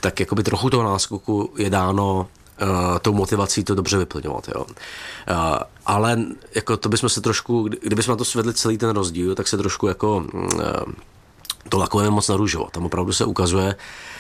tak jakoby trochu toho náskoku je dáno tou motivací to dobře vyplňovat. Jo. Ale jako to bychom se trošku, kdybychom na to svedli celý ten rozdíl, tak se trošku jako to lakujeme moc na růžovo. Tam opravdu se ukazuje,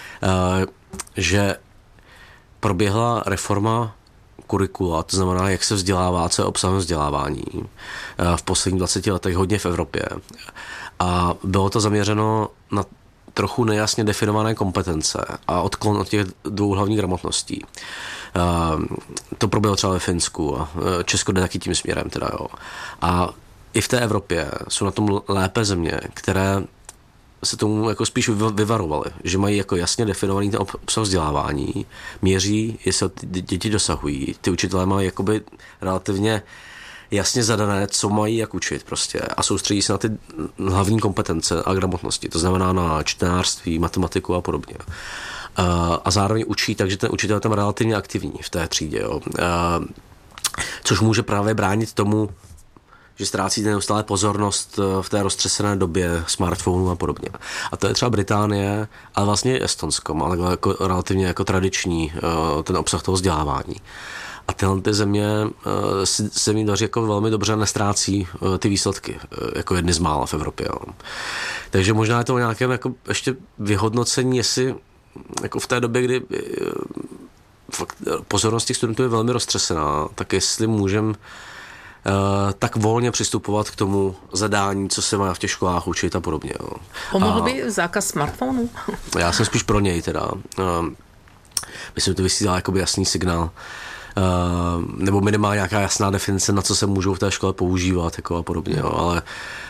že proběhla reforma kurikula, to znamená, jak se vzdělává, co je obsahem vzdělávání v posledních 20 letech hodně v Evropě. A bylo to zaměřeno na trochu nejasně definované kompetence a odklon od těch dvou hlavních gramotností. To proběhlo třeba ve Finsku a Česko jde taky tím směrem. Teda, jo. A i v té Evropě jsou na tom lépe země, které se tomu jako spíš vyvarovaly, že mají jako jasně definovaný ten obsah vzdělávání, měří, jestli ty děti dosahují. Ty učitelé mají jakoby relativně jasně zadané, co mají jak učit prostě a soustředí se na ty hlavní kompetence a gramotnosti, to znamená na čtenářství, matematiku a podobně. A zároveň učí, takže ten učitel je tam relativně aktivní v té třídě, jo. Což může právě bránit tomu, že ztrácíte neustále pozornost v té roztřesené době smartphonů a podobně. A to je třeba Británie, ale vlastně Estonsko, má takhle jako relativně jako tradiční ten obsah toho vzdělávání. A tyhle ty země se mi daří jako velmi dobře nestrácí ty výsledky, jako jedny z mála v Evropě. Jo. Takže možná je to o nějakém jako ještě vyhodnocení, jestli jako v té době, kdy pozornost těch studentů je velmi roztřesená, tak jestli můžeme tak volně přistupovat k tomu zadání, co se má v těch školách učit a podobně. Jo. Pomohl by zákaz smartphonů? Já jsem spíš pro něj teda. Myslím, že to vysílá jakoby jasný signál. Nebo minimálně nějaká jasná definice, na co se můžou v té škole používat jako a podobně. Jo. Ale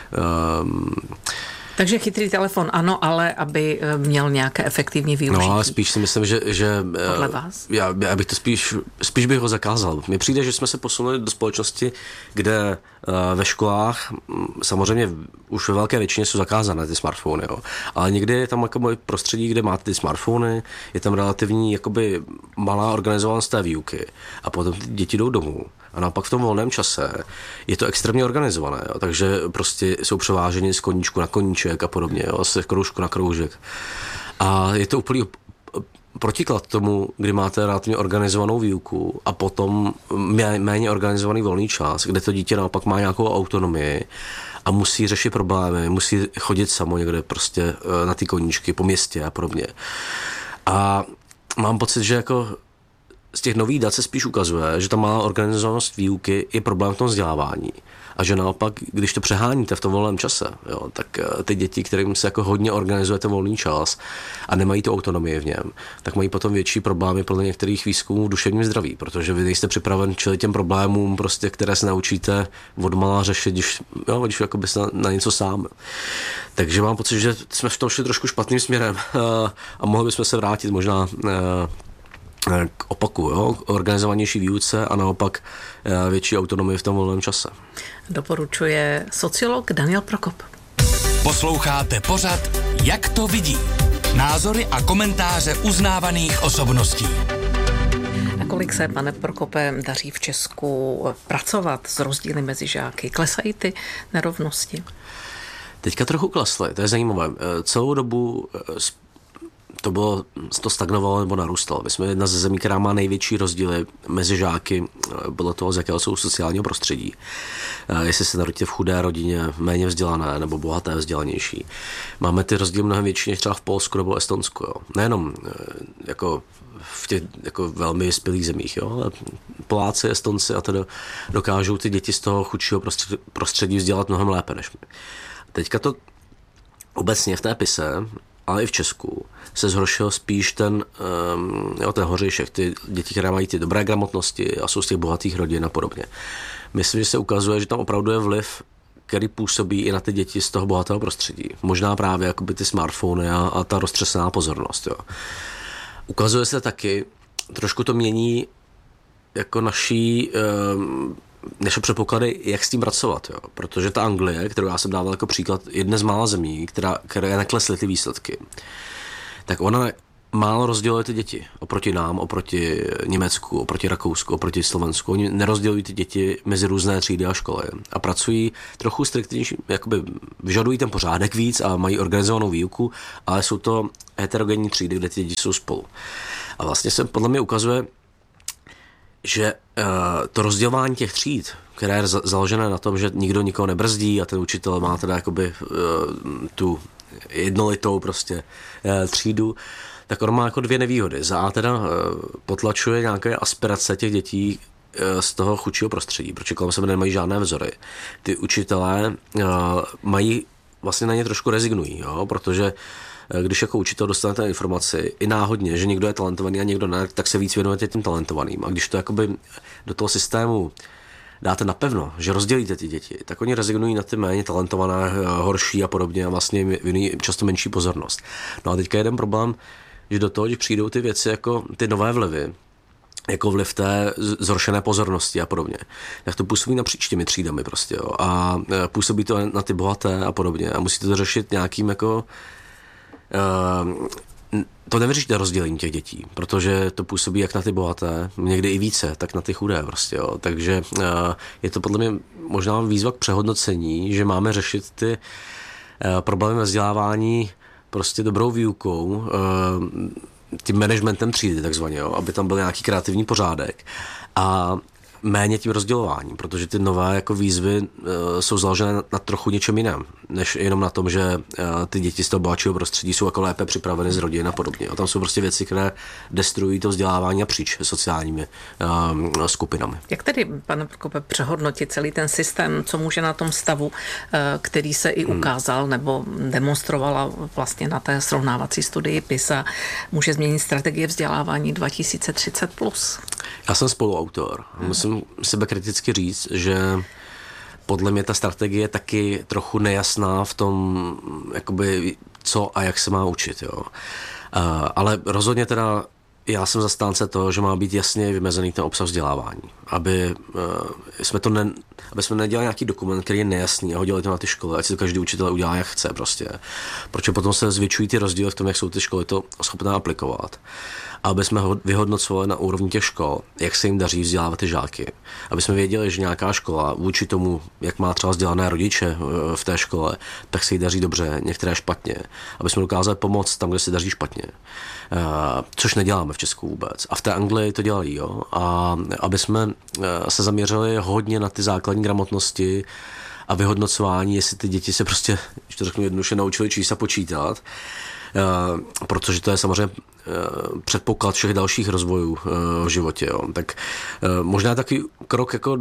takže chytrý telefon ano, ale aby měl nějaké efektivní využití. No, ale spíš si myslím, že podle vás? Já bych to spíš bych ho zakázal. Mně přijde, že jsme se posunuli do společnosti, kde ve školách samozřejmě už ve velké většině jsou zakázané ty smartfony, jo. Ale někdy je tam jako prostředí, kde máte ty smartfony, je tam relativní jakoby malá organizovanost té výuky a potom ty děti jdou domů. A naopak v tom volném čase je to extrémně organizované, jo. Takže prostě jsou převáženi z koníčku na koníček a podobně, jo, z kroužku na kroužek. A je to úplný protiklad tomu, kdy máte relativně organizovanou výuku a potom méně organizovaný volný čas, kde to dítě naopak má nějakou autonomii a musí řešit problémy, musí chodit samo někde prostě na ty koníčky po městě a podobně. A mám pocit, že jako z těch nových dat se spíš ukazuje, že ta malá organizovanost výuky je problém v tom vzdělávání. A že naopak, když to přeháníte v tom volném čase, jo, tak ty děti, kterým se jako hodně organizuje ten volný čas a nemají tu autonomii v něm, tak mají potom větší problémy podle některých výzkumů v duševním zdraví, protože vy nejste připraven čelit těm problémům, prostě, které se naučíte odmala řešit, když jako byste na něco sám. Takže mám pocit, že jsme v tom šli trošku špatným směrem a mohli bychom se vrátit možná k opaku, jo? Organizovanější výuce a naopak větší autonomie v tom volném čase. Doporučuje sociolog Daniel Prokop. Posloucháte pořad Jak to vidí? Názory a komentáře uznávaných osobností. A kolik se, pane Prokope, daří v Česku pracovat s rozdíly mezi žáky? Klesají ty nerovnosti? Teďka trochu klesly, to je zajímavé. Celou dobu to stagnovalo nebo narůstalo. My jsme jedna ze zemí, která má největší rozdíly mezi žáky, bylo toho, z jakého jsou sociálního prostředí. Jestli se narodíte v chudé rodině, méně vzdělané nebo bohaté, vzdělanější. Máme ty rozdíly mnohem větší než třeba v Polsku nebo Estonsku. Jo. Nejenom jako v těch jako velmi vyspělých zemích, jo, ale Poláci, Estonci a teda dokážou ty děti z toho chudšího prostředí vzdělat mnohem lépe než my. Teďka to obecně v té PISE, ale i v Česku se zhoršil spíš ten hořejšek, ty děti, které mají ty dobré gramotnosti a jsou z těch bohatých rodin a podobně. Myslím, že se ukazuje, že tam opravdu je vliv, který působí i na ty děti z toho bohatého prostředí. Možná právě jakoby ty smartfony a ta roztřesená pozornost. Jo. Ukazuje se taky, trošku to mění jako naše předpoklady, jak s tím pracovat. Jo. Protože ta Anglie, kterou já jsem dával jako příklad, jedna z mála zemí, které neklesly ty výsledky, tak ona málo rozděluje ty děti oproti nám, oproti Německu, oproti Rakousku, oproti Slovensku. Oni nerozdělují ty děti mezi různé třídy a školy a pracují trochu striktnější, jakoby vyžadují ten pořádek víc a mají organizovanou výuku, ale jsou to heterogenní třídy, kde ty děti jsou spolu. A vlastně se podle mě ukazuje, že to rozdělování těch tříd, které je založené na tom, že nikdo nikoho nebrzdí a ten učitel má teda jakoby tu jednolitou prostě třídu, tak on má jako dvě nevýhody. Za A teda potlačuje nějaké aspirace těch dětí z toho chudšího prostředí, protože kolem sebe nemají žádné vzory. Ty učitelé mají, vlastně na ně trošku rezignují, jo? Protože když jako učitel dostanete informaci i náhodně, že někdo je talentovaný a někdo ne, tak se víc věnujete tím talentovaným. A když to jakoby do toho systému dáte napevno, že rozdělíte ty děti, tak oni rezignují na ty méně talentované, horší a podobně a vlastně věnují často menší pozornost. No a teďka je jeden problém, že do toho, když přijdou ty věci jako ty nové vlivy, jako vliv té zhoršené pozornosti a podobně, tak to působí napříč těmi třídami prostě, jo. A působí to na ty bohaté a podobně a musíte to řešit nějakým jako to nevyřešíte rozdělení těch dětí, protože to působí jak na ty bohaté, někdy i více, tak na ty chudé prostě, jo. Takže je to podle mě možná výzva k přehodnocení, že máme řešit ty problémy ve vzdělávání prostě dobrou výukou, tím managementem třídy takzvaně, jo, aby tam byl nějaký kreativní pořádek a méně tím rozdělováním, protože ty nové jako výzvy jsou založené na trochu něčem jiném, než jenom na tom, že ty děti z toho bohatšího prostředí jsou jako lépe připraveny z rodin a podobně. A tam jsou prostě věci, které destruují to vzdělávání napříč sociálními skupinami. Jak tedy, pane Prokope, přehodnotit celý ten systém, co může na tom stavu, který se i ukázal nebo demonstrovala vlastně na té srovnávací studii PISA, může změnit strategie vzdělávání 2030+? Já jsem spoluautor. Musím sebe kriticky říct, že podle mě ta strategie je taky trochu nejasná v tom, jakoby, co a jak se má učit. Jo. Ale rozhodně teda já jsem zastánce toho, že má být jasně vymezený ten obsah vzdělávání. Aby jsme nedělali nějaký dokument, který je nejasný a hodili to na ty školy, ať si to každý učitel udělá, jak chce prostě. Protože potom se zvětšují ty rozdíly v tom, jak jsou ty školy to schopné aplikovat. A aby jsme vyhodnocovali na úrovni těch škol, jak se jim daří vzdělávat ty žáky. Aby jsme věděli, že nějaká škola vůči tomu, jak má třeba vzdělané rodiče v té škole, tak se jí daří dobře, některé špatně. Aby jsme dokázali pomoct tam, kde se daří špatně. Což neděláme v Česku vůbec. A v té Anglii to dělají. Jo? A aby jsme se zaměřili hodně na ty základní gramotnosti a vyhodnocování, jestli ty děti se prostě, když to řeknu jednoduše, naučili číst a počítat, protože to je samozřejmě předpoklad všech dalších rozvojů v životě. Jo. Tak možná takový krok jako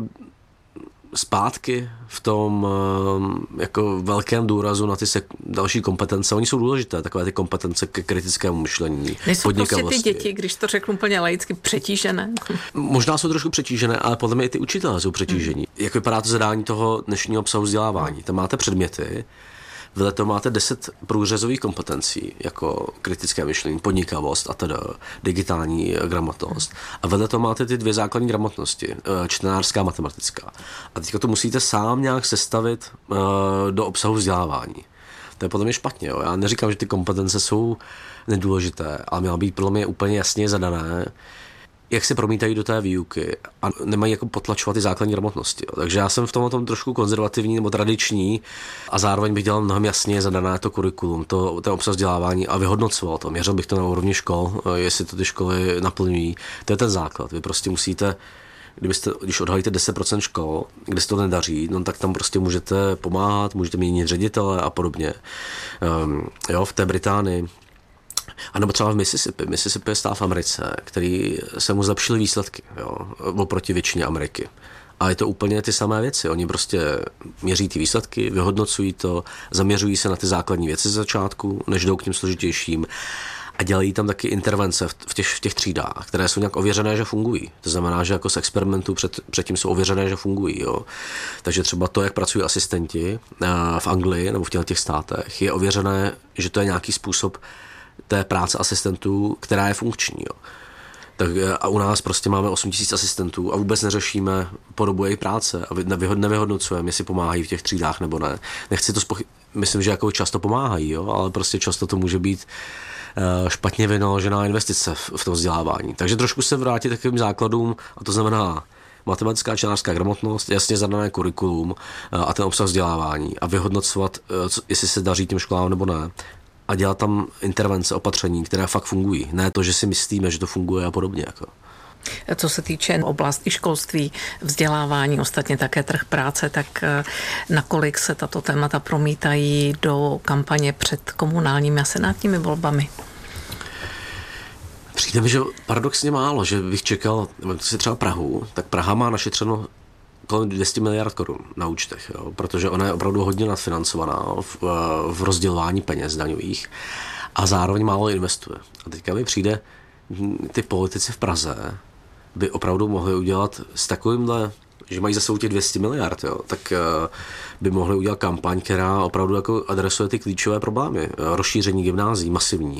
zpátky v tom jako velkém důrazu na ty další kompetence. Oni jsou důležité, takové ty kompetence ke kritickému myšlení. Nejsou prostě ty děti, když to řeknu úplně laicky, přetížené? Možná jsou trošku přetížené, ale podle mě i ty učitelé jsou přetížení. Jak vypadá to zadání toho dnešního obsahu vzdělávání? Tam máte předměty, vedle toho máte 10 průřezových kompetencí, jako kritické myšlení, podnikavost a teda digitální gramotnost. A vedle toho máte ty 2 základní gramotnosti, čtenářská a matematická. A teďka to musíte sám nějak sestavit do obsahu vzdělávání. To je podle mě špatně. Jo. Já neříkám, že ty kompetence jsou nedůležité, ale měla být podle mě úplně jasně zadané, jak se promítají do té výuky a nemají jako potlačovat ty základní gramotnosti. Jo. Takže já jsem v tomhle trošku konzervativní nebo tradiční a zároveň bych dělal mnohem jasně zadané to kurikulum, ten obsah vzdělávání a vyhodnocoval to. Měřil bych to na úrovni škol, jestli to ty školy naplňují. To je ten základ. Vy prostě musíte, když odhalíte 10% škol, kde se to nedaří, no tak tam prostě můžete pomáhat, můžete měnit ředitele a podobně. Jo, v té Británii. A nebo třeba v Mississippi. Mississippi je stát v Americe, který se mu zlepšily výsledky, jo, oproti většině Ameriky. A je to úplně ty samé věci. Oni prostě měří ty výsledky, vyhodnocují to, zaměřují se na ty základní věci z začátku, než jdou k těm složitějším. A dělají tam taky intervence v těch třídách, které jsou nějak ověřené, že fungují. To znamená, že jako z experimentů předtím jsou ověřené, že fungují. Jo. Takže třeba to, jak pracují asistenti v Anglii nebo v těch státech, je ověřené, že to je nějaký způsob té práce asistentů, která je funkční. Jo. Tak a u nás prostě máme 8 000 asistentů a vůbec neřešíme podobu jejich práce a nevyhodnocujeme, jestli pomáhají v těch třídách nebo ne. Nechci to myslím, že jako často pomáhají, jo, ale prostě často to může být špatně vynaložená investice v tom vzdělávání. Takže trošku se vrátit takovým základům, a to znamená matematická čtenářská gramotnost, jasně zadané kurikulum a ten obsah vzdělávání a vyhodnocovat, jestli se daří těm školám nebo ne. A dělat tam intervence, opatření, které fakt fungují. Ne to, že si myslíme, že to funguje a podobně. Jako. Co se týče oblasti školství, vzdělávání, ostatně také trh práce, tak nakolik se tato témata promítají do kampaně před komunálními a senátními volbami? Přijde mi, že paradoxně málo, že bych čekal, si třeba Prahu, tak Praha má našetřeno kolem 200 miliard korun na účtech, jo, protože ona je opravdu hodně nadfinancovaná v rozdělování peněz daňových a zároveň málo investuje. A teďka mi přijde, ty politici v Praze by opravdu mohli udělat s takovýmhle, že mají za sebou těch 200 miliard, jo, tak by mohli udělat kampaň, která opravdu jako adresuje ty klíčové problémy. Rozšíření gymnázií, masivní,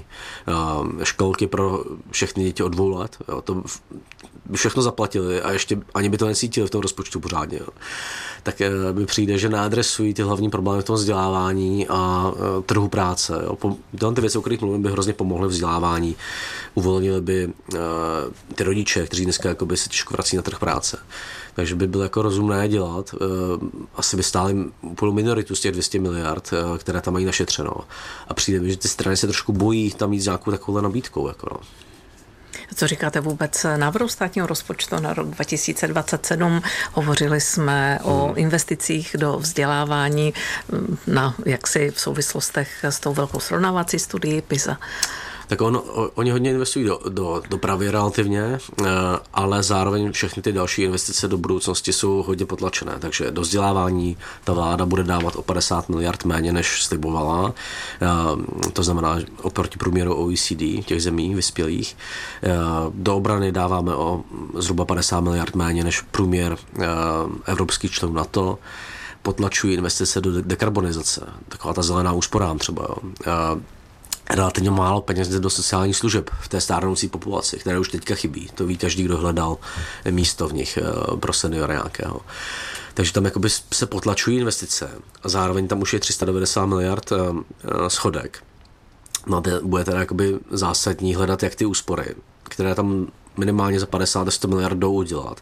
školky pro všechny děti od 2 let, jo, to by všechno zaplatili a ještě ani by to necítili v tom rozpočtu pořádně. Jo. Tak mi přijde, že neadresují ty hlavní problémy v tom vzdělávání a trhu práce. Jo. Tyhle ty věci, o kterých mluvím, by hrozně pomohly vzdělávání. Uvolnili by ty rodiče, kteří dneska jakoby se těžko vrací na trh práce. Takže by bylo jako rozumné dělat. Asi by stály úplnou minoritu z těch 200 miliard, které tam mají našetřeno. A přijde mi, že ty strany se trošku bojí tam mít nějakou takovou nabídkou. Jako no. Co říkáte vůbec návrhu státního rozpočtu na rok 2027? Hovořili jsme o investicích do vzdělávání jaksi v souvislostech s tou velkou srovnávací studií PISA. Tak oni hodně investují do dopravy relativně, ale zároveň všechny ty další investice do budoucnosti jsou hodně potlačené. Takže do vzdělávání ta vláda bude dávat o 50 miliard méně, než slibovala. To znamená oproti průměru OECD, těch zemí vyspělých. Do obrany dáváme o zhruba 50 miliard méně, než průměr evropských členů NATO. Potlačují investice do dekarbonizace. Taková ta zelená úsporám třeba. Relativně málo peněz jde do sociálních služeb v té stárnoucí populaci, které už teďka chybí. To ví každý, kdo hledal místo v nich pro seniory nějakého. Takže tam jakoby se potlačují investice a zároveň tam už je 390 miliard schodek. No a bude teda jakoby zásadní hledat, jak ty úspory, které tam minimálně za 50 až 100 miliard jdou udělat.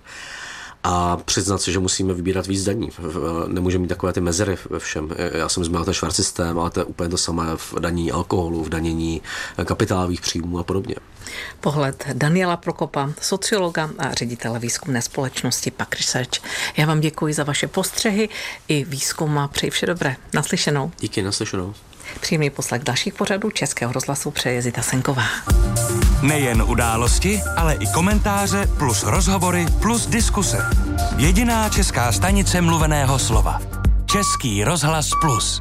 A přiznat si, že musíme vybírat víc daní. Nemůžeme mít takové ty mezery ve všem. Já jsem zmínil ten švart systém, ale to je úplně to samé v danění alkoholu, v danění kapitálových příjmů a podobně. Pohled Daniela Prokopa, sociologa a ředitele výzkumné společnosti PAQ Research. Já vám děkuji za vaše postřehy i výzkum a přeji vše dobré. Naslyšenou. Díky, naslyšenou. Příjemný poslech dalších pořadů Českého rozhlasu přeje Zita Senková. Nejen události, ale i komentáře plus rozhovory plus diskuse. Jediná česká stanice mluveného slova. Český rozhlas plus.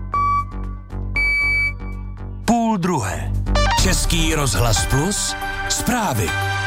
12:30. Český rozhlas plus. Zprávy.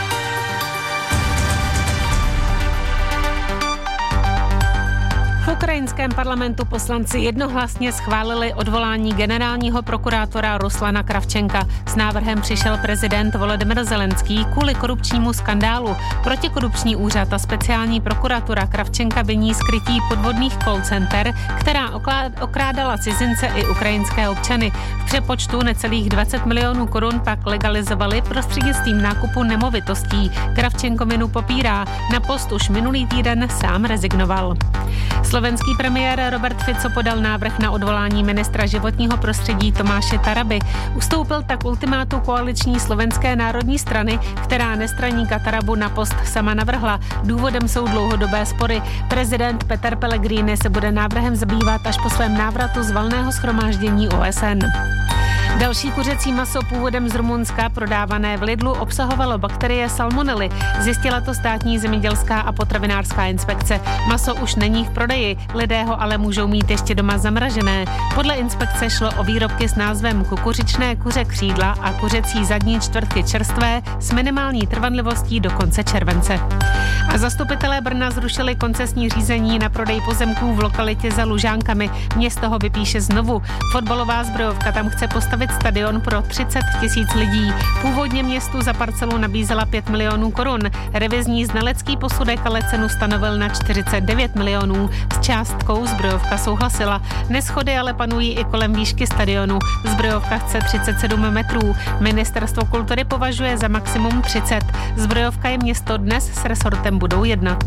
V ukrajinském parlamentu poslanci jednohlasně schválili odvolání generálního prokurátora Ruslana Kravčenka. S návrhem přišel prezident Volodymyr Zelenský kvůli korupčnímu skandálu. Protikorupční úřad a speciální prokuratura Kravčenka viní skrytí podvodných call center, která okrádala cizince i ukrajinské občany. V přepočtu necelých 20 milionů korun pak legalizovali prostřednictvím nákupu nemovitostí. Kravčenko vinu popírá. Na post už minulý týden sám rezignoval. Slovenský premiér Robert Fico podal návrh na odvolání ministra životního prostředí Tomáše Taraby. Ustoupil tak ultimátu koaliční Slovenské národní strany, která nestraníka Tarabu na post sama navrhla. Důvodem jsou dlouhodobé spory. Prezident Peter Pellegrini se bude návrhem zabývat až po svém návratu z valného shromáždění OSN. Další kuřecí maso původem z Rumunska prodávané v Lidlu obsahovalo bakterie salmonely. Zjistila to státní zemědělská a potravinářská inspekce. Maso už není v prodeji, lidé ho ale můžou mít ještě doma zamražené. Podle inspekce šlo o výrobky s názvem kukuřičné kuře křídla a kuřecí zadní čtvrtky čerstvé s minimální trvanlivostí do konce července. A zastupitelé Brna zrušili koncesní řízení na prodej pozemků v lokalitě za Lužánkami. Město ho vypíše znovu. Fotbalová zbrojovka tam chce postavit postavit stadion pro 30 000 lidí. Původně městu za parcelu nabízela 5 milionů korun. Revizní znalecký posudek ale cenu stanovil na 49 milionů. S částkou Zbrojovka souhlasila. Neshody ale panují i kolem výšky stadionu. Zbrojovka chce 37 metrů. Ministerstvo kultury považuje za maximum 30. Zbrojovka i město dnes s resortem budou jednat.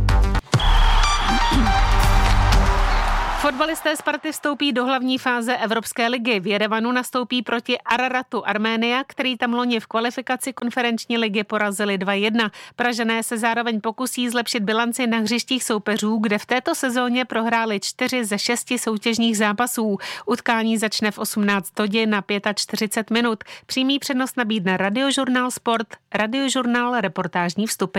Fotbalisté Sparty vstoupí do hlavní fáze Evropské ligy. V Jerevanu nastoupí proti Araratu Arménia, který tam loni v kvalifikaci konferenční ligy porazili 2-1. Pražané se zároveň pokusí zlepšit bilanci na hřištích soupeřů, kde v této sezóně prohráli 4 ze 6 soutěžních zápasů. Utkání začne v 18 hodin na 45 minut. Přímý přenos nabídne Radiožurnál Sport, Radiožurnál reportážní vstupy.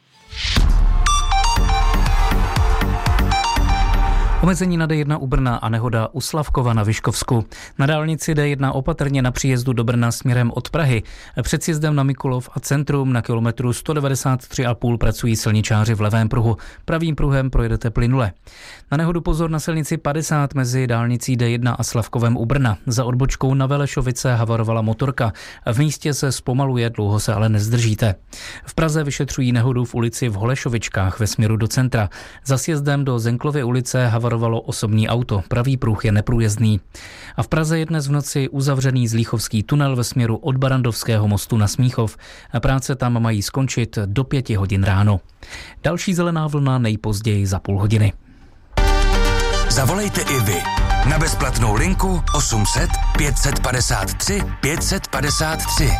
Omezení na D1 u Brna a nehoda u Slavkova na Vyškovsku. Na dálnici D1 opatrně na příjezdu do Brna směrem od Prahy. Před sjezdem na Mikulov a centrum na kilometru 193,5 pracují silničáři v levém pruhu. Pravým pruhem projedete plynule. Na nehodu pozor na silnici 50 mezi dálnicí D1 a Slavkovem u Brna. Za odbočkou na Velešovice havarovala motorka. V místě se zpomaluje, dlouho se ale nezdržíte. V Praze vyšetřují nehodu v ulici v Holešovičkách ve směru do centra. za sjezdem do Zenklovy ulice havarovalo osobní auto, pravý pruh je neprůjezdný. A v Praze je dnes v noci uzavřený Zlíchovský tunel ve směru od Barandovského mostu na Smíchov. Práce tam mají skončit do 5 hodin ráno. Další zelená vlna nejpozději za půl hodiny. Zavolejte i vy na bezplatnou linku 800 553 553.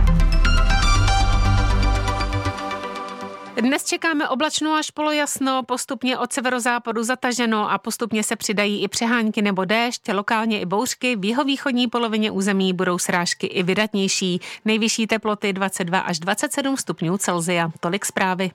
Dnes čekáme oblačno až polojasno, postupně od severozápadu zataženo a postupně se přidají i přehánky nebo déšť, lokálně i bouřky. V jihovýchodní polovině území budou srážky i vydatnější. Nejvyšší teploty 22 až 27 stupňů Celsia. Tolik zprávy.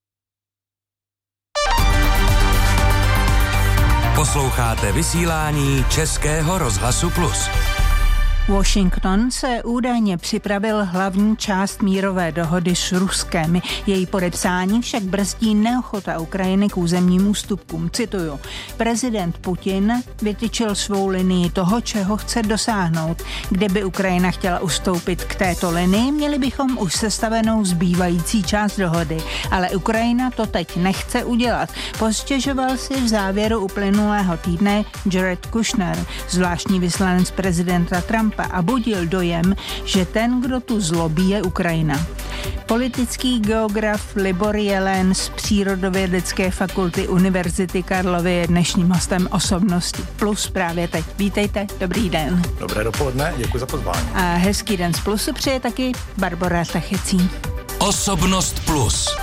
Posloucháte vysílání Českého rozhlasu Plus. Washington se údajně připravil hlavní část mírové dohody s Ruskem. Její podepsání však brzdí neochota Ukrajiny k územním ústupkům. Cituju. Prezident Putin vytyčil svou linii toho, čeho chce dosáhnout. Kdyby Ukrajina chtěla ustoupit k této linii, měli bychom už sestavenou zbývající část dohody. Ale Ukrajina to teď nechce udělat. Postěžoval si v závěru uplynulého týdne Jared Kushner, zvláštní vyslanec prezidenta Trumpa, a budil dojem, že ten, kdo tu zlobí, je Ukrajina. Politický geograf Libor Jelen z Přírodovědecké fakulty Univerzity Karlovy je dnešním hostem Osobnosti Plus právě teď. Vítejte, dobrý den. Dobré dopoledne, děkuji za pozvání. A hezký den z Plusu přeje taky Barbora Tachecí. Osobnost Plus.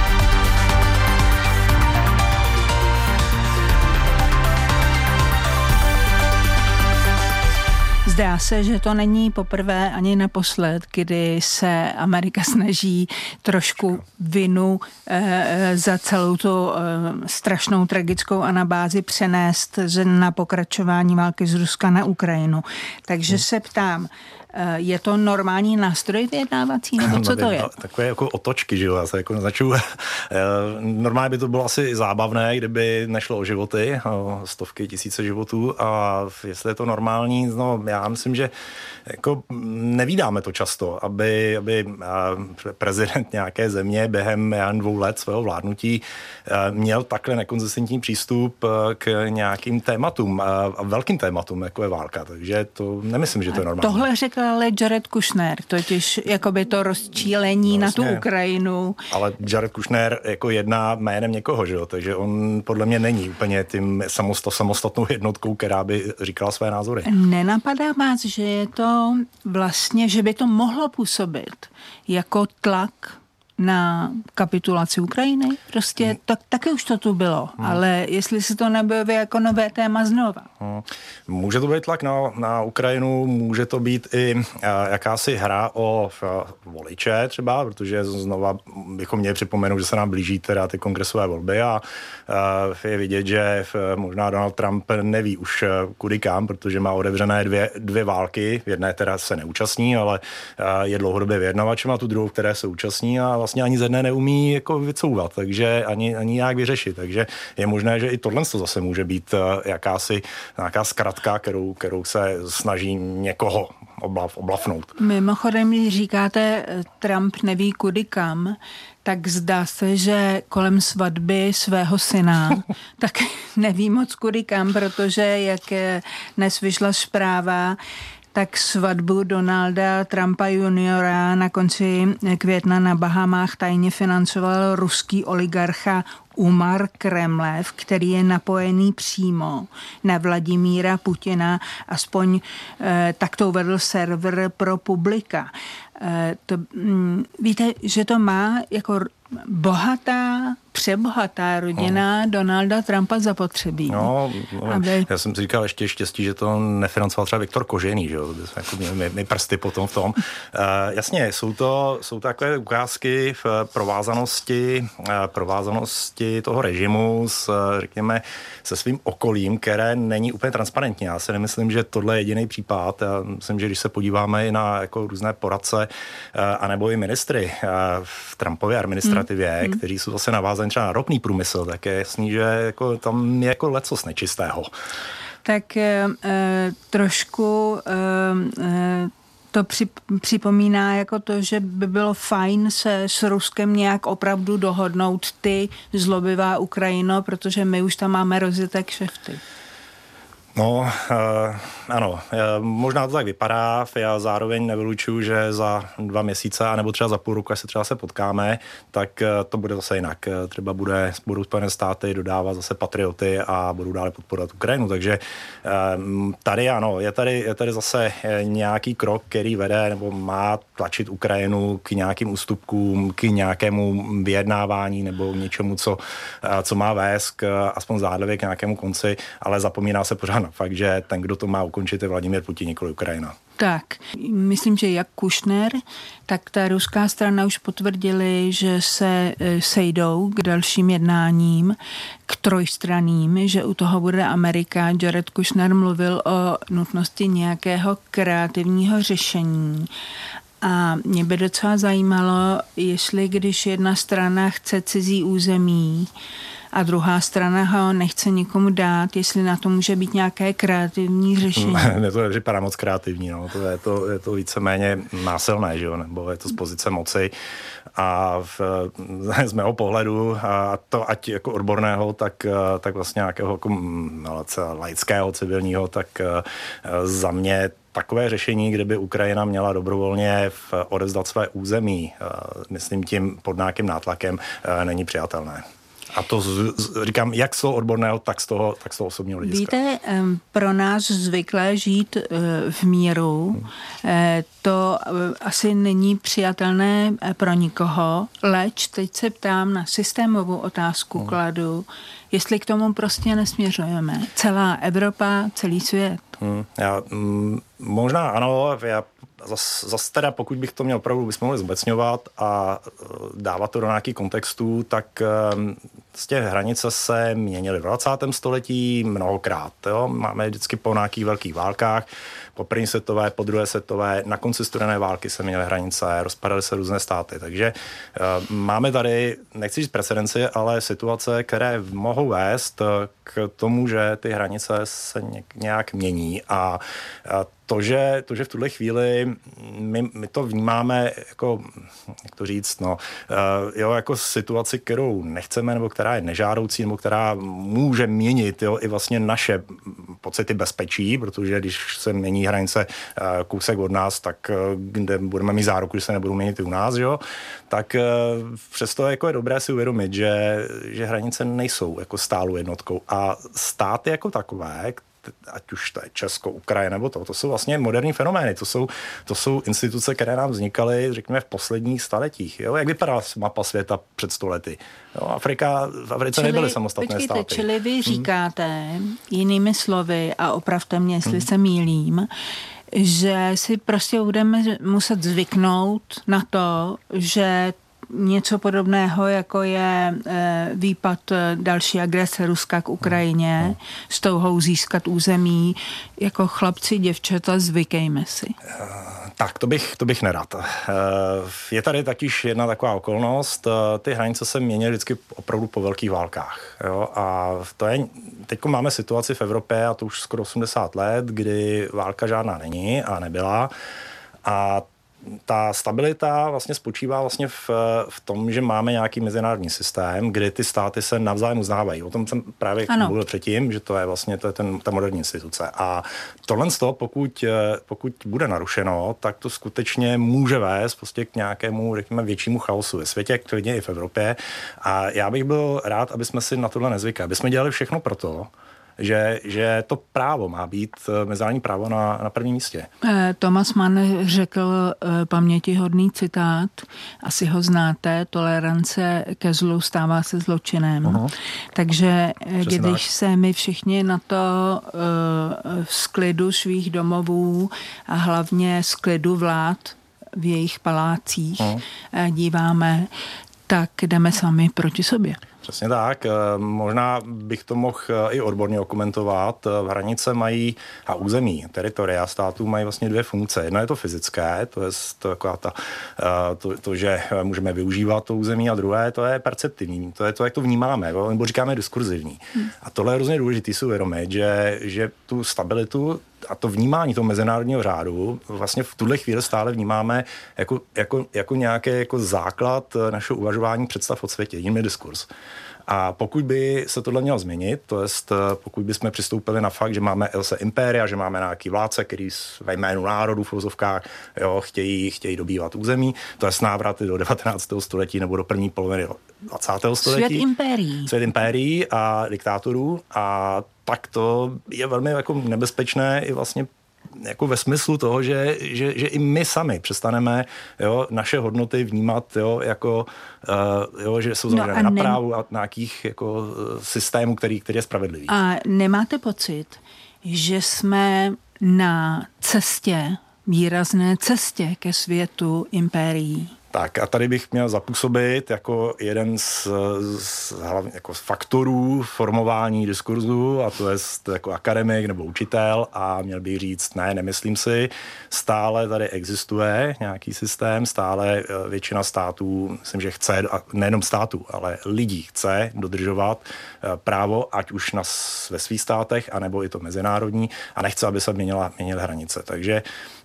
Zdá se, že to není poprvé ani naposled, kdy se Amerika snaží trošku vinu za celou tu strašnou tragickou anabázi přenést na pokračování války z Ruska na Ukrajinu. Takže se ptám, je to normální nástroj vyjednávací, nebo co to je? Takové jako otočky, že jo, já se jako naznačuju. Normálně by to bylo asi zábavné, kdyby nešlo o životy, o stovky, tisíce životů, a jestli je to normální, no já myslím, že jako nevídáme to často, aby prezident nějaké země během 2 let svého vládnutí měl takhle nekonzistentní přístup k nějakým tématům, a velkým tématům, jako je válka, takže to nemyslím, že to je normální. Tohle řekl ale Jared Kushner, totiž jakoby to rozčílení na tu Ukrajinu. Ale Jared Kushner jako jedná jménem někoho, že jo? Takže on podle mě není úplně tím samostatnou jednotkou, která by říkala své názory. Nenapadá vás, že je to vlastně, že by to mohlo působit jako tlak na kapitulaci Ukrajiny? Prostě taky už to tu bylo, ale jestli se to nebylo jako nové téma znova. Může to být tlak na Ukrajinu, může to být i jakási hra o voliče třeba, protože znova bychom měli připomenout, že se nám blíží teda ty kongresové volby a je vidět, že možná Donald Trump neví už kudy kam, protože má otevřené dvě války, v jedné teda se neúčastní, ale je dlouhodobě vyjednavačem, a tu druhou, které se účastní, a vlastně ani ze dne neumí jako vycouvat, takže ani nějak vyřešit. Takže je možné, že i tohle zase může být nějaká zkratka, kterou se snaží někoho oblafnout. Mimochodem, když říkáte, Trump neví kudy kam, tak zdá se, že kolem svatby svého syna tak neví moc kudy kam, protože jak dnes vyšla zpráva, tak svatbu Donalda Trumpa juniora na konci května na Bahamách tajně financoval ruský oligarcha Umar Kremlev, který je napojený přímo na Vladimíra Putina, aspoň tak to uvedl server Pro Publica. Víte, že to má jako přebohatá rodina Donalda Trumpa zapotřebí. Já jsem si říkal ještě štěstí, že to nefinancoval třeba Viktor Kožený, že jo, to by jsme jako měli prsty potom v tom. Jasně, jsou takové ukázky v provázanosti toho režimu řekněme, se svým okolím, které není úplně transparentní. Já si nemyslím, že tohle je jediný případ. Já myslím, že když se podíváme i na jako různé poradce anebo i ministry v Trumpově administrativě, kteří jsou zase navázaní třeba na ropný průmysl, tak je jasný, že jako tam je jako lecos nečistého. Tak trošku to připomíná jako to, že by bylo fajn se s Ruskem nějak opravdu dohodnout, ty zlobivá Ukrajino, protože my už tam máme rozjeté kšefty. No, ano, možná to tak vypadá, já zároveň nevylučuju, že za 2 měsíce, anebo třeba za půl roku, až se třeba potkáme, tak to bude zase jinak. Třeba budou Spojené státy dodávat zase patrioty a budou dále podporovat Ukrajinu, takže tady ano, je tady zase nějaký krok, který vede nebo má tlačit Ukrajinu k nějakým ústupkům, k nějakému vyjednávání nebo něčemu, co má vést aspoň zdánlivě k nějakému konci, ale zapomíná se pořád na fakt, že ten, kdo to má ukončit, je Vladimír Putin, nikoli Ukrajina. Tak, myslím, že jak Kušner, tak ta ruská strana už potvrdili, že se sejdou k dalším jednáním, k trojstranným, že u toho bude Amerika. Jared Kušner mluvil o nutnosti nějakého kreativního řešení. A mě by docela zajímalo, jestli když jedna strana chce cizí území a druhá strana ho nechce nikomu dát, jestli na to může být nějaké kreativní řešení. Ne, to nevypadá moc kreativní, no. Je to víceméně násilné, že jo? Nebo je to z pozice moci a z mého pohledu, a to ať jako odborného, tak vlastně nějakého jako laického, civilního, tak za mě takové řešení, kde by Ukrajina měla dobrovolně odevzdat své území, myslím tím pod nějakým nátlakem, není přijatelné. A to říkám, jak z toho odborného, tak z toho osobního hlediska. Víte, pro nás zvyklé žít v míru, to asi není přijatelné pro nikoho, leč teď se ptám na systémovou otázku kladu, jestli k tomu prostě nesměřujeme. Celá Evropa, celý svět. Možná ano, zase teda, pokud bych to měl opravdu, bychom mohli zobecňovat a dávat to do nějakých kontextů, tak z těch hranice se měnily v 20. století mnohokrát. Jo? Máme vždycky po nějakých velkých válkách, po první světové, po druhé světové, na konci studené války se měly hranice, rozpadaly se různé státy. Takže máme tady, nechci říct precedenci, ale situace, které mohou vést k tomu, že ty hranice se nějak mění a to, že v tuhle chvíli my to vnímáme jako, jak to říct, jako situaci, kterou nechceme, nebo která je nežádoucí, nebo která může měnit i vlastně naše pocity bezpečí, protože když se mění hranice kousek od nás, tak kde budeme mít záruku, že se nebudou měnit i u nás, jo? Tak přesto jako je dobré si uvědomit, že hranice nejsou jako stálou jednotkou a státy jako takové, ať už to je Česko, Ukrajina nebo to jsou vlastně moderní fenomény. To jsou instituce, které nám vznikaly, řekněme, v posledních staletích. Jo? Jak vypadala mapa světa před 100 lety? Jo? v Africe nebyly samostatné státy. Čili vy říkáte jinými slovy, a opravte mě, jestli se mýlím, že si prostě budeme muset zvyknout na to, že něco podobného, jako je výpad další agrese Ruska k Ukrajině, s touhou získat území, jako chlapci, děvčata, zvykejme si. Tak, to bych nerad. Je tady takyž jedna taková okolnost. Ty hranice se mění vždycky opravdu po velkých válkách. Jo? A teď máme situaci v Evropě, a to už skoro 80 let, kdy válka žádná není a nebyla. A ta stabilita vlastně spočívá vlastně v tom, že máme nějaký mezinárodní systém, kdy ty státy se navzájem uznávají. O tom jsem právě mluvil předtím, že to je vlastně ta moderní instituce. A tohle z toho, pokud bude narušeno, tak to skutečně může vést prostě k nějakému, řekněme, většímu chaosu ve světě, klidně i v Evropě. A já bych byl rád, aby jsme si na tohle nezvykali. Aby jsme dělali všechno pro to, že to právo má být, mezinárodní právo na prvním místě. Thomas Mann řekl pamětihodný citát, asi ho znáte, tolerance ke zlu stává se zločinem. Uh-huh. Takže přesně když se my všichni na to z klidu svých domovů a hlavně z klidu vlád v jejich palácích díváme, tak jdeme sami proti sobě. Přesně tak. Možná bych to mohl i odborně okomentovat. Hranice mají a území, teritoria států mají vlastně dvě funkce. Jedna je to fyzické, to je to, že můžeme využívat to území, a druhé to je perceptivní, to je to, jak to vnímáme, nebo říkáme diskurzivní. A tohle je hrozně důležité si uvědomit, že tu stabilitu a to vnímání toho mezinárodního řádu vlastně v tuhle chvíli stále vnímáme jako nějaký jako základ našeho uvažování představ o světě, jiný diskurs. A pokud by se tohle mělo změnit, to jest pokud bychom přistoupili na fakt, že máme impéria, že máme nějaký vládce, který ve jménu národů v uvozovkách chtějí dobývat území, to je návraty do 19. století nebo do první poloviny 20. století. Svět impérií a diktátorů, a tak to je velmi jako nebezpečné i vlastně jako ve smyslu toho, že i my sami přestaneme naše hodnoty vnímat že jsou založené na právu a nějakých jako systémů, který je spravedlivý. A nemáte pocit, že jsme na výrazné cestě ke světu impérií? Tak a tady bych měl zapůsobit jako jeden z faktorů formování diskurzu, a to je jako akademik nebo učitel, a měl bych říct, nemyslím si, stále tady existuje nějaký systém, stále většina států, myslím, že chce, a nejenom států, ale lidí chce dodržovat právo, ať už ve svých státech, anebo i to mezinárodní, a nechce, aby se měnily hranice. Takže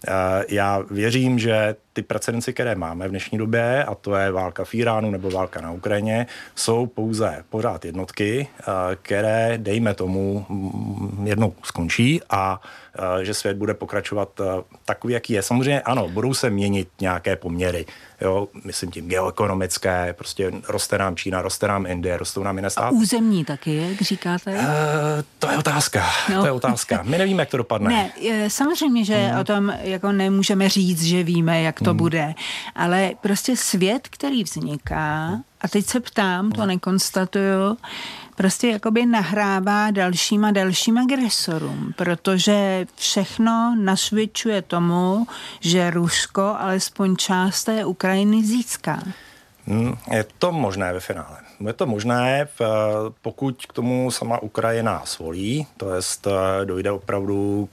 já věřím, že ty precedenci, které máme v dnešní době, a to je válka v Iránu nebo válka na Ukrajině, jsou pouze pořád jednotky, které, dejme tomu, jednou skončí a že svět bude pokračovat takový, jaký je. Samozřejmě ano, budou se měnit nějaké poměry, myslím tím geoekonomické, prostě roste nám Čína, roste nám Indie, rostou nám jiné státy. A územní taky, jak říkáte? To je otázka. My nevíme, jak to dopadne. Ne, samozřejmě, že o tom jako nemůžeme říct, že víme, jak to bude, ale prostě svět, který vzniká, a teď se ptám, to nekonstatuju, prostě jakoby nahrává dalším agresorům, protože všechno nasvědčuje tomu, že Rusko alespoň část té Ukrajiny získá. Je to možné ve finále. Je to možné, pokud k tomu sama Ukrajina svolí, to jest dojde opravdu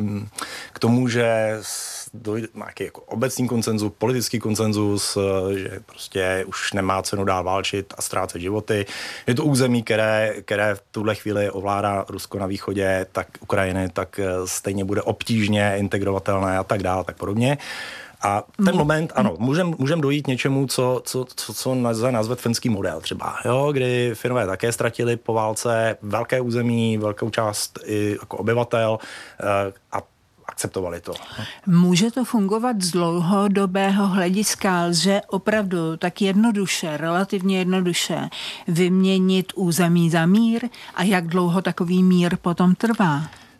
k tomu, že dojde nějaký jako obecný konsenzus, politický konsenzus, že prostě už nemá cenu dál válčit a ztrácet životy. Je to území, které v tuhle chvíli ovládá Rusko na východě, tak Ukrajiny, tak stejně bude obtížně integrovatelné a tak dále, tak podobně. A ten moment, ano, můžem dojít něčemu, co nazvat finský model třeba, kdy Finové také ztratili po válce velké území, velkou část i jako obyvatel a akceptovali to. Může to fungovat z dlouhodobého hlediska? Lze opravdu tak relativně jednoduše vyměnit území za mír? A jak dlouho takový mír potom trvá?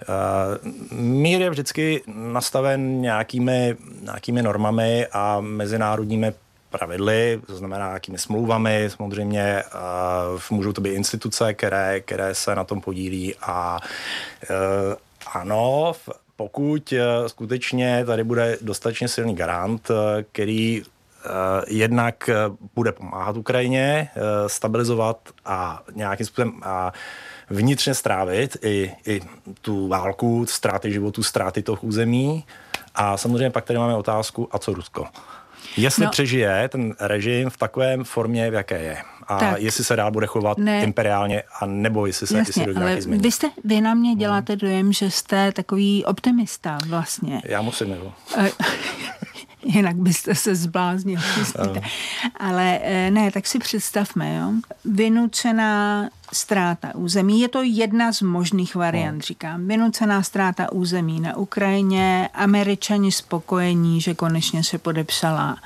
Mír je vždycky nastaven nějakými normami a mezinárodními pravidly, to znamená nějakými smlouvami, samozřejmě můžou to být instituce, které se na tom podílí, a ano, pokud skutečně tady bude dostatečně silný garant, který jednak bude pomáhat Ukrajině stabilizovat a nějakým způsobem vnitřně strávit i tu válku, ztráty životů, ztráty toho území, A samozřejmě pak tady máme otázku, a co Rusko? Jestli přežije ten režim v takovém formě, v jaké je. A tak, jestli se dál bude chovat imperiálně, a nebo jestli se jasně, dojde nějaký změny. Vy na mě děláte dojem, že jste takový optimista vlastně. Já musím, nebo? Jinak byste se zbláznil, myslíte. Ale ne, tak si představme, jo. Vynucená ztráta území. Je to jedna z možných variant, říkám. Vynucená ztráta území na Ukrajině. Američani spokojení, že konečně se podepsala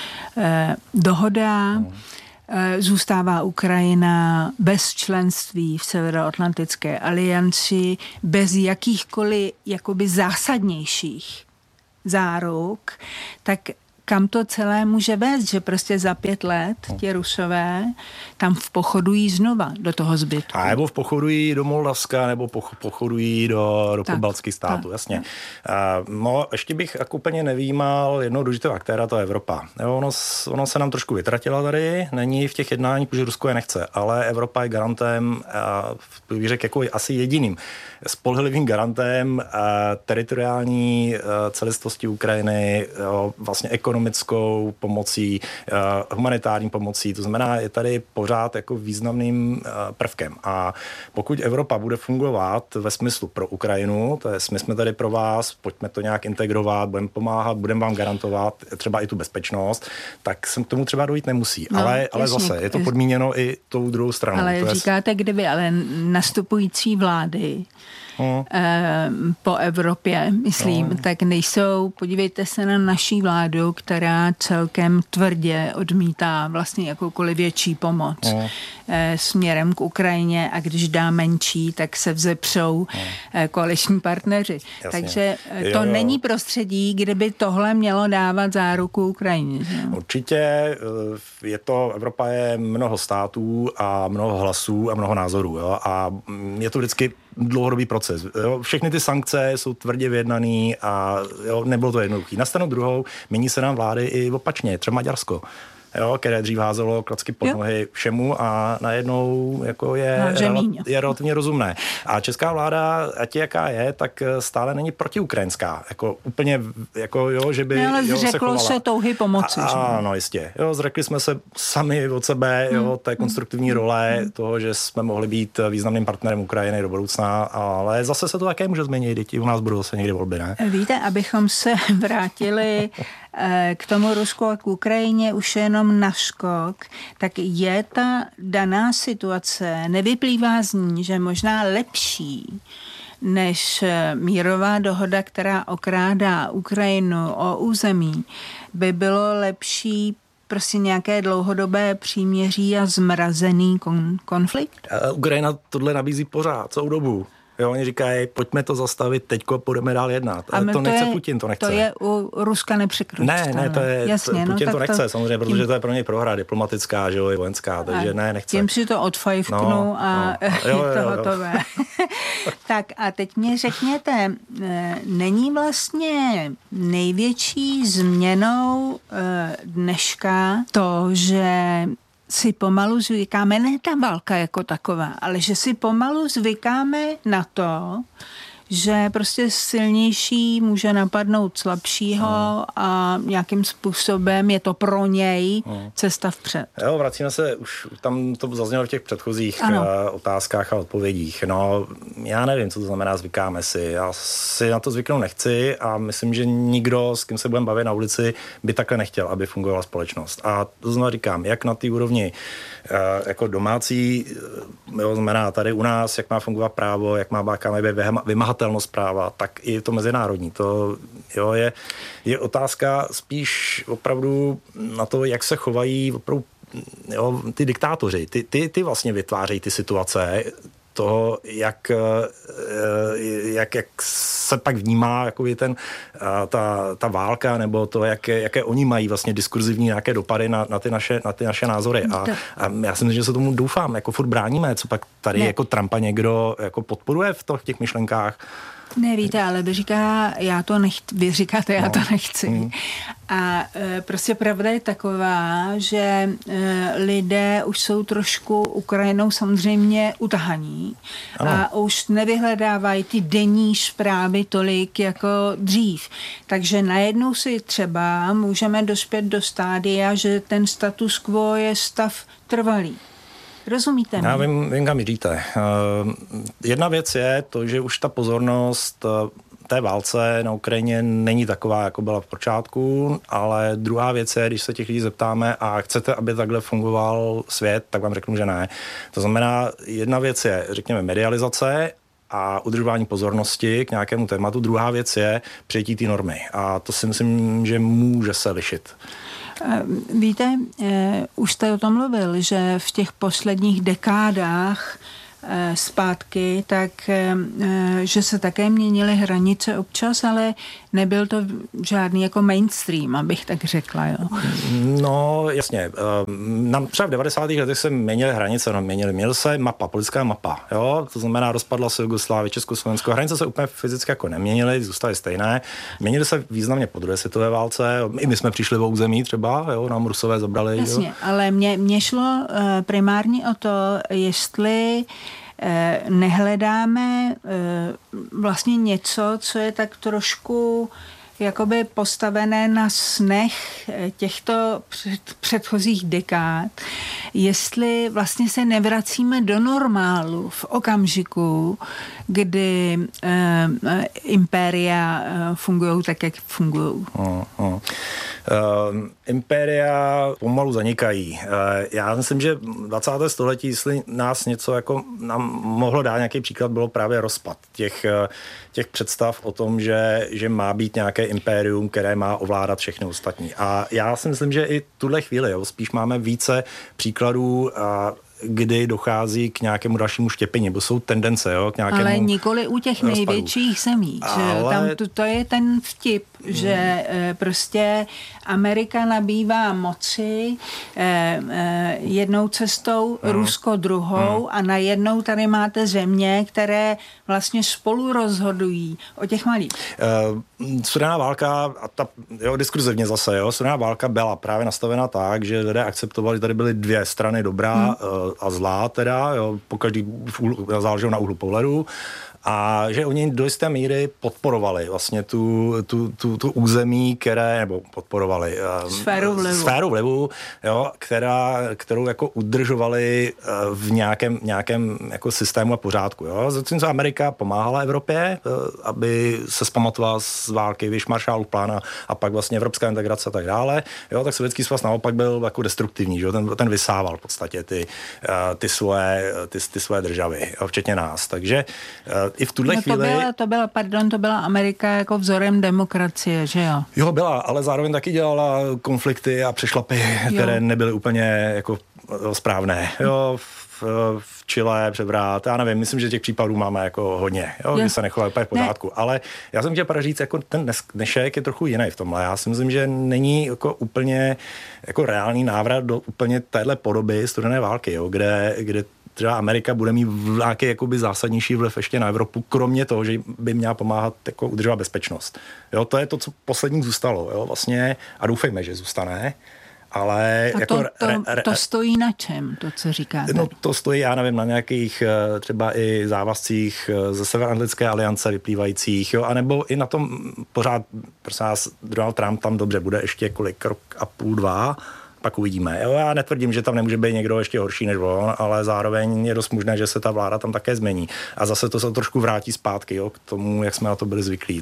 dohoda. Zůstává Ukrajina bez členství v Severoatlantické alianci, bez jakýchkoliv jakoby zásadnějších záruk, tak kam to celé může vést, že prostě za 5 let ti Rusové tam pochodují znova do toho zbytku. A nebo pochodují do Moldavska, nebo pochodují do pobaltských států, jasně. No, ještě bych jako úplně nevýmal jednoho důležitého aktéra, to je Evropa. Jo, ono se nám trošku vytratila tady, není v těch jednáních, protože Rusko je nechce, ale Evropa je garantem, bych řekl, jako asi jediným spolehlivým garantem teritoriální celistvosti Ukrajiny, vlastně ekonomickou pomocí, humanitární pomocí, to znamená, je tady pořád jako významným prvkem. A pokud Evropa bude fungovat ve smyslu pro Ukrajinu, to je, my jsme tady pro vás, pojďme to nějak integrovat, budeme pomáhat, budeme vám garantovat třeba i tu bezpečnost, tak se k tomu třeba dojít nemusí. No, ale zase je to podmíněno i tou druhou stranou. Ale říkáte, kdyby ale nastupující vlády po Evropě, myslím, tak nejsou, podívejte se na naší vládu, která celkem tvrdě odmítá vlastně jakoukoliv větší pomoc směrem k Ukrajině, a když dá menší, tak se vzepřou koaliční partneři. Jasně. Takže to není prostředí, kde by tohle mělo dávat záruku Ukrajině. Že? Určitě Evropa je mnoho států a mnoho hlasů a mnoho názorů. Jo? A je to vždycky dlouhodobý proces. Jo? Všechny ty sankce jsou tvrdě vyjednaný a nebylo to jednoduché. Na stranu druhou mění se nám vlády i opačně, třeba Maďarsko. Jo, které dřív házelo klacky pod nohy všemu a najednou jako je relativně rozumné. A česká vláda, ať jaká je, tak stále není protiukrajinská. Jako úplně, jako že by se chovala. Se touhy pomoci. Ano, jistě. Jo, zřekli jsme se sami od sebe, té konstruktivní role toho, že jsme mohli být významným partnerem Ukrajiny do budoucna, ale zase se to také může změnit, děti u nás budou zase někdy volby, ne? Víte, abychom se vrátili k tomu Rusku a k Ukrajině už jenom na skok, tak je ta daná situace, nevyplývá z ní, že možná lepší než mírová dohoda, která okrádá Ukrajinu o území, by bylo lepší prostě nějaké dlouhodobé příměří a zmrazený konflikt? Ukrajina tohle nabízí pořád, celou dobu. Jo, oni říkají, pojďme to zastavit, teďko půjdeme dál jednat. Ale to nechce Putin, to nechce. To je u Ruska nepřekročitelné. Ne, to je, jasně, Putin to nechce, samozřejmě, protože to je pro něj prohra diplomatická, že jo, i vojenská, takže nechce. Tím si to odfajfknu a je to hotové. Tak a teď mě řekněte, není vlastně největší změnou dneška to, že si pomalu zvykáme, ne ta válka jako taková, ale že si pomalu zvykáme na to, že prostě silnější může napadnout slabšího a nějakým způsobem je to pro něj cesta vpřed. Jo, vracíme se, už tam to zaznělo v těch předchozích otázkách a odpovědích. No, já nevím, co to znamená zvykáme si. Já si na to zvyknout nechci a myslím, že nikdo, s kým se budeme bavit na ulici, by takhle nechtěl, aby fungovala společnost. A to znovu říkám, jak na té úrovni jako domácí, znamená tady u nás, jak má fungovat právo, jak má být vymahatelnost práva, tak i to mezinárodní. To je otázka spíš opravdu na to, jak se chovají opravdu ty diktátoři. Ty vlastně vytvářejí ty situace toho, jak se pak vnímá jako ta válka, nebo to, jaké oni mají vlastně diskurzivní nějaké dopady na ty naše názory. A já si myslím, že se tomu doufám, jako furt bráníme, co pak tady jako Trumpa někdo jako podporuje v těch myšlenkách. Nevíte, ale vy říkáte, já to nechci. A prostě pravda je taková, že lidé už jsou trošku Ukrajinou samozřejmě utahaní a už nevyhledávají ty denní zprávy tolik jako dřív. Takže najednou si třeba můžeme dospět do stádia, že ten status quo je stav trvalý. Rozumíte mi? Já vím, kam jdete. Jedna věc je to, že už ta pozornost té válce na Ukrajině není taková, jako byla v počátku, ale druhá věc je, když se těch lidí zeptáme a chcete, aby takhle fungoval svět, tak vám řeknu, že ne. To znamená, jedna věc je, řekněme, medializace a udržování pozornosti k nějakému tématu. Druhá věc je přijetí té normy. A to si myslím, že může se lišit. Víte, už jste o tom mluvil, že v těch posledních dekádách zpátky, tak že se také měnily hranice občas, ale nebyl to žádný jako mainstream, abych tak řekla. Jo. No, jasně. Nám třeba v 90. letech se měnily hranice, měnila se mapa, politická mapa. Jo? To znamená, rozpadla se Jugoslávie, Československo. Hranice se úplně fyzicky jako neměnily, zůstaly stejné. Měnily se významně po druhé světové válce. I my jsme přišli o území třeba, jo? Nám Rusové zabrali. Jasně, jo? ale mě šlo primárně o to, jestli nehledáme vlastně něco, co je tak trošku jakoby postavené na snech těchto předchozích dekád, jestli vlastně se nevracíme do normálu v okamžiku, kdy impéria fungují tak, jak fungují. Impéria pomalu zanikají. Já myslím, že 20. století, jestli nás něco jako nám mohlo dát nějaký příklad, bylo právě rozpad těch představ o tom, že má být nějaké impérium, které má ovládat všechny ostatní. A já si myslím, že i tuhle chvíli, spíš máme více příkladů, kdy dochází k nějakému dalšímu štěpení, bo jsou tendence, k nějakému ale nikoli u těch rozpadu. Největších zemí. Ale to je ten vtip, že prostě Amerika nabývá moci jednou cestou, Rusko druhou a najednou tady máte země, které vlastně spolu rozhodují o těch malých. Studená válka, a ta diskurzivně zase, studená válka byla právě nastavena tak, že lidé akceptovali, tady byly dvě strany dobrá a zlá teda, po každý záleželo na úhlu pohledu. A že oni do jisté míry podporovali vlastně tu území, nebo podporovali sféru vlivu, kterou jako udržovali v nějakém jako systému a pořádku. Zatímco Amerika pomáhala Evropě, aby se zpamatovala z války, víš, Marshallův plán a pak vlastně evropská integrace a tak dále. Tak Sovětský svaz naopak byl jako destruktivní, že? Ten vysával v podstatě ty svoje državy, včetně nás. Takže i v tuhle chvíli... To byla Amerika jako vzorem demokracie, že jo? Jo, byla, ale zároveň taky dělala konflikty a přešlapy, které nebyly úplně jako správné. V Chile převrat, já nevím, myslím, že těch případů máme jako hodně, kdy se nechová úplně v pořádku. Ne. Ale já jsem chtěl říct, jako ten dnešek je trochu jiný v tomhle. Já si myslím, že není jako úplně jako reálný návrat do úplně téhle podoby studené války, kde třeba Amerika bude mít nějaký jakoby zásadnější vliv ještě na Evropu, kromě toho, že by měla pomáhat jako udržovat bezpečnost. To je to, co poslední zůstalo, vlastně, a doufejme, že zůstane. Ale a jako to stojí na čem, to, co říkáte? No, to stojí, já nevím, na nějakých třeba i závazcích ze Severoatlantické aliance vyplývajících, anebo i na tom pořád, prosím vás, Donald Trump tam dobře bude ještě rok a půl, 2, pak uvidíme. Já netvrdím, že tam nemůže být někdo ještě horší než on, ale zároveň je dost možné, že se ta vláda tam také změní. A zase to se trošku vrátí zpátky, k tomu, jak jsme na to byli zvyklí.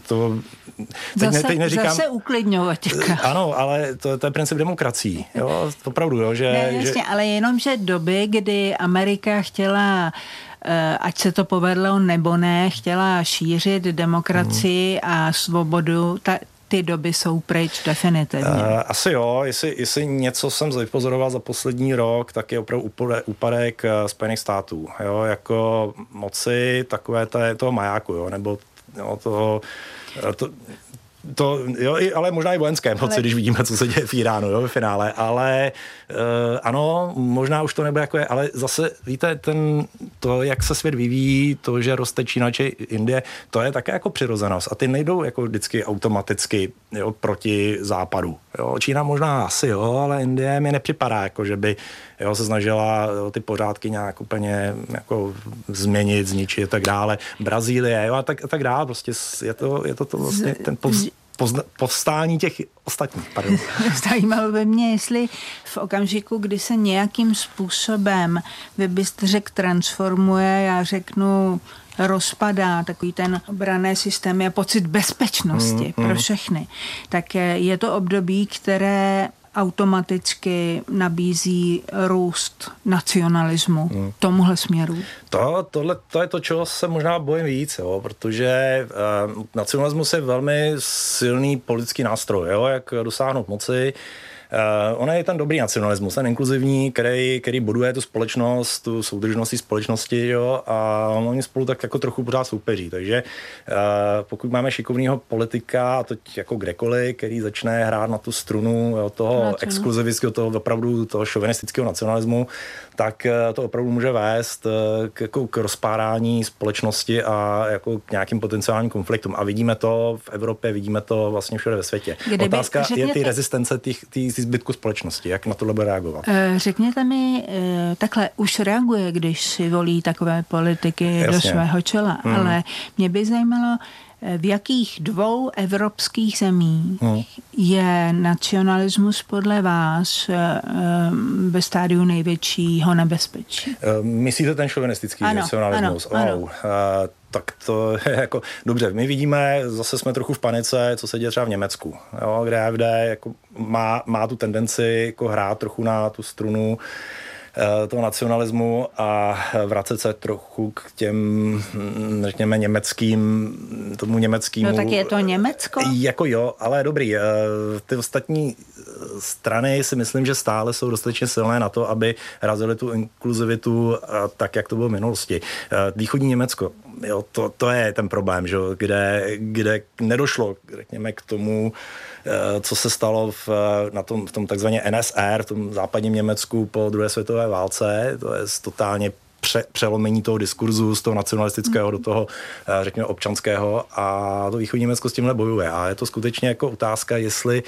Teď neříkám, zase uklidňovat. Ano, ale to je princip demokracií. Opravdu, že... Ne, jasně, ale jenom, že doby, kdy Amerika chtěla ať se to povedlo nebo ne, chtěla šířit demokracii a svobodu, ty doby jsou pryč definitivně. Asi jo, jestli něco jsem vypozoroval za poslední rok, tak je opravdu úpadek Spojených států. Jako moci takové toho majáku, nebo ale možná i vojenské moci, když vidíme, co se děje v Iránu, v finále, ale ano, možná už to nebude jako je, ale zase, víte, to, jak se svět vyvíjí, to, že roste Čína či Indie, to je také jako přirozenost. A ty nejdou jako vždycky automaticky proti západu. Jo. Čína možná asi, ale Indie mi nepřipadá, jako že by se snažila ty pořádky nějak úplně jako změnit, zničit a tak dále. Brazílie a tak dále. Prostě je to vlastně ten povstání těch ostatních. Pardon. Zajímalo by mě, jestli v okamžiku, kdy se nějakým způsobem, vy byste řekl, transformuje, já řeknu, rozpadá takový ten obranný systém, je pocit bezpečnosti pro všechny, tak je to období, které automaticky nabízí růst nacionalismu tomuhle směru. To je to, čeho se možná bojím víc, protože nacionalismus je velmi silný politický nástroj, jak dosáhnout moci. On je ten dobrý nacionalismus, ten inkluzivní, který buduje tu společnost, tu soudržnost společnosti, a oni spolu tak jako trochu pořád soupeří. Takže pokud máme šikovného politika, a to jako kdekoliv, který začne hrát na tu strunu toho exkluzivistického, toho opravdu toho šovinistického nacionalismu, tak to opravdu může vést k rozpárání společnosti a jako k nějakým potenciálním konfliktům. A vidíme to v Evropě, vidíme to vlastně všude ve světě. Otázka je ty rezistence zbytku společnosti. Jak na tohle bude reagovat? Řekněte mi, takhle už reaguje, když si volí takové politiky do svého čela, ale mě by zajímalo, v jakých 2 evropských zemích je nacionalismus podle vás ve stádiu největšího nebezpečí? Myslíte ten šovinistický nacionalismus? Ano. Tak to je jako dobře. My vidíme, zase jsme trochu v panice, co se děje třeba v Německu, kde AfD jako má tu tendenci jako hrát trochu na tu strunu toho nacionalismu a vracet se trochu k těm, řekněme, tomu německému. No tak je to Německo? Jako ale dobrý. Ty ostatní strany si myslím, že stále jsou dostatečně silné na to, aby razily tu inkluzivitu tak, jak to bylo v minulosti. Východní Německo, to je ten problém, že? Kde nedošlo, řekněme, k tomu, co se stalo v tom takzvaně NSR, v tom západním Německu po druhé světové válce. To je totálně přelomení toho diskurzu z toho nacionalistického do toho, řekněme, občanského, a to východní Německo s tímhle bojuje. A je to skutečně jako otázka, jestli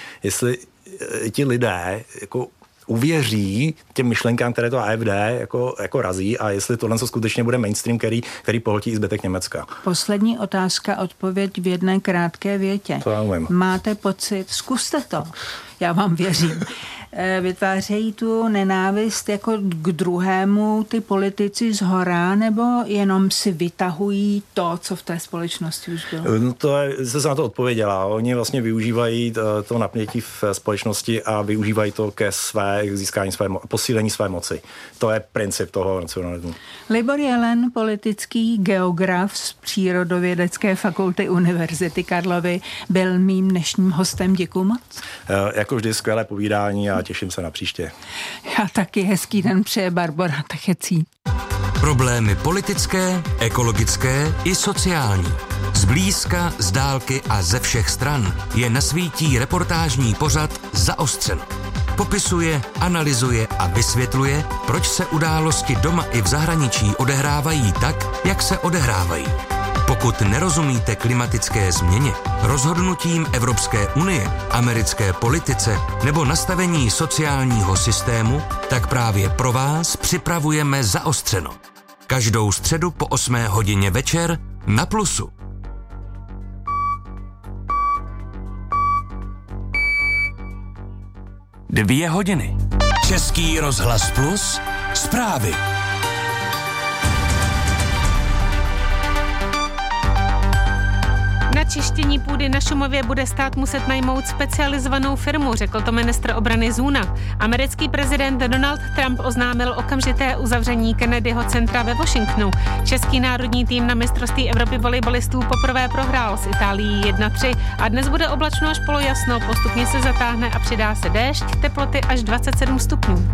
ti lidé jako uvěří těm myšlenkám, které to AfD jako razí, a jestli tohle skutečně bude mainstream, který pohltí i zbytek Německa. Poslední otázka, odpověď v jedné krátké větě. To já umím. Máte pocit, zkuste to, já vám věřím, vytvářejí tu nenávist jako k druhému ty politici zhora, nebo jenom si vytahují to, co v té společnosti už bylo? No to jste se na to odpověděla. Oni vlastně využívají to napětí v společnosti a využívají to ke získání posílení své moci. To je princip toho nacionalismu. Libor Jelen, politický geograf z Přírodovědecké fakulty Univerzity Karlovy, byl mým dnešním hostem. Děkuju moc. Jako vždy skvělé povídání a těším se na příště. Já taky, hezký den přeje Barbora Techecí. Problémy politické, ekologické i sociální. Zblízka, z dálky a ze všech stran je nasvítí reportážní pořad Zaostřeno. Popisuje, analyzuje a vysvětluje, proč se události doma i v zahraničí odehrávají tak, jak se odehrávají. Pokud nerozumíte klimatické změně, rozhodnutím Evropské unie, americké politice nebo nastavení sociálního systému, tak právě pro vás připravujeme Zaostřeno. Každou středu po 8 hodině večer na Plusu. Dvě hodiny. Český rozhlas Plus. Zprávy. Na čištění půdy na Šumavě bude stát muset najmout specializovanou firmu, řekl to ministr obrany Zuna. Americký prezident Donald Trump oznámil okamžité uzavření Kennedyho centra ve Washingtonu. Český národní tým na mistrovství Evropy volejbalistů poprvé prohrál s Itálií 1-3 a dnes bude oblačno až polojasno, postupně se zatáhne a přidá se déšť, teploty až 27 stupňů.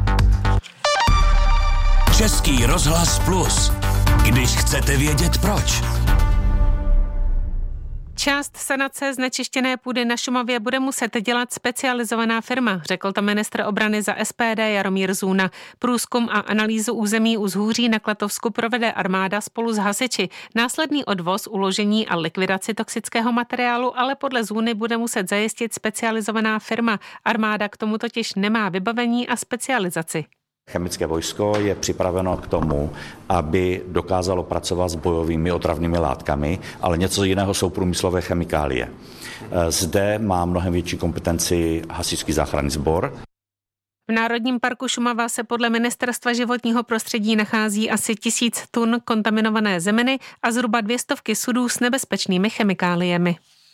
Český rozhlas Plus. Když chcete vědět proč. Část sanace znečištěné půdy na Šumavě bude muset dělat specializovaná firma, řekl to ministr obrany za SPD Jaromír Zůna. Průzkum a analýzu území u Zhůří na Klatovsku provede armáda spolu s hasiči. Následný odvoz, uložení a likvidaci toxického materiálu ale podle Zůny bude muset zajistit specializovaná firma. Armáda k tomu totiž nemá vybavení a specializaci. Chemické vojsko je připraveno k tomu, aby dokázalo pracovat s bojovými otravnými látkami, ale něco jiného jsou průmyslové chemikálie. Zde má mnohem větší kompetenci hasičský záchranný sbor. V Národním parku Šumava se podle Ministerstva životního prostředí nachází asi 1000 tun kontaminované zeminy a zhruba 200 sudů s nebezpečnými chemikáliemi.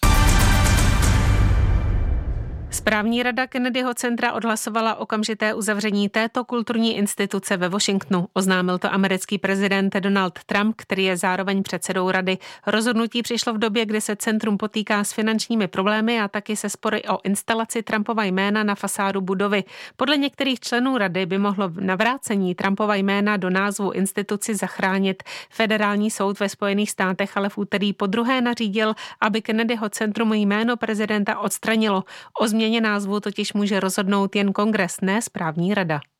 Správní rada Kennedyho centra odhlasovala okamžité uzavření této kulturní instituce ve Washingtonu. Oznámil to americký prezident Donald Trump, který je zároveň předsedou rady. Rozhodnutí přišlo v době, kdy se centrum potýká s finančními problémy a taky se spory o instalaci Trumpova jména na fasádu budovy. Podle některých členů rady by mohlo navrácení Trumpova jména do názvu instituci zachránit. Federální soud ve Spojených státech ale v úterý podruhé nařídil, aby Kennedyho centrum jméno prezidenta odstranilo. O změně názvu totiž může rozhodnout jen kongres, ne správní rada.